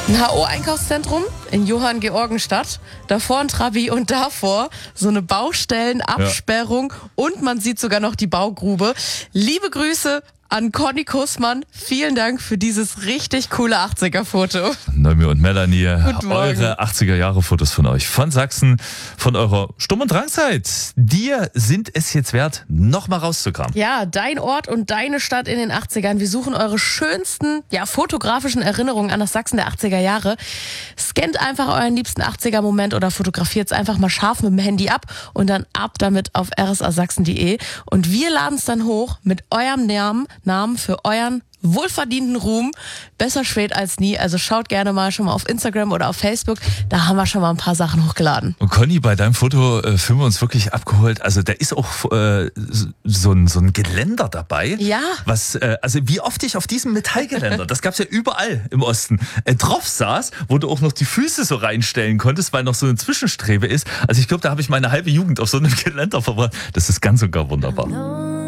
Ein HO-Einkaufszentrum in Johanngeorgenstadt. Davor ein Trabi und davor so eine Baustellenabsperrung und man sieht sogar noch die Baugrube. Liebe Grüße an Conny Kussmann. Vielen Dank für dieses richtig coole 80er-Foto. Noemi und Melanie, Morgen. eure 80er-Jahre-Fotos von euch, von Sachsen, von eurer Sturm- und Drangzeit. Dir sind es jetzt wert, nochmal rauszukramen. Ja, dein Ort und deine Stadt in den 80ern. Wir suchen eure schönsten, fotografischen Erinnerungen an das Sachsen der 80er Jahre. Scannt einfach euren liebsten 80er-Moment oder fotografiert es einfach mal scharf mit dem Handy ab und dann ab damit auf rsasachsen.de. Und wir laden es dann hoch mit eurem Namen für euren wohlverdienten Ruhm. Besser spät als nie. Also schaut gerne mal schon mal auf Instagram oder auf Facebook. Da haben wir schon mal ein paar Sachen hochgeladen. Und Conny, bei deinem Foto fühlen wir uns wirklich abgeholt. Also da ist auch so ein Geländer dabei. Ja. Also wie oft ich auf diesem Metallgeländer, das gab's ja überall im Osten, drauf saß, wo du auch noch die Füße so reinstellen konntest, weil noch so eine Zwischenstrebe ist. Also ich glaube, da habe ich meine halbe Jugend auf so einem Geländer verbracht. Das ist ganz und gar wunderbar.